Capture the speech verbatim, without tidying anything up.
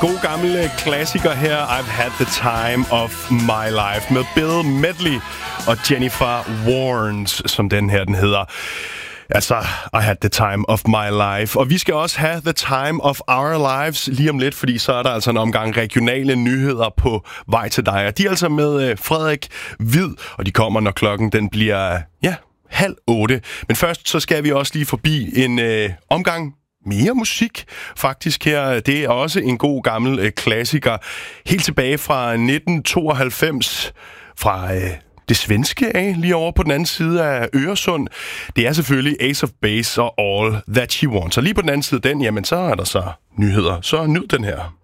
god gammel klassiker her. I've had the time of my life med Bill Medley og Jennifer Warnes, som den her den hedder. Altså, I had the time of my life. Og vi skal også have the time of our lives lige om lidt, fordi så er der altså en omgang regionale nyheder på vej til dig. Og de er altså med Frederik Hvid, og de kommer, når klokken den bliver, ja, halv otte. Men først så skal vi også lige forbi en øh, omgang mere musik, faktisk her. Det er også en god gammel øh, klassiker. Helt tilbage fra nitten tooghalvfems, fra øh, det svenske af, lige over på den anden side af Øresund. Det er selvfølgelig Ace of Base og All That She Wants. Og lige på den anden side af den, jamen så er der så nyheder. Så nyd den her.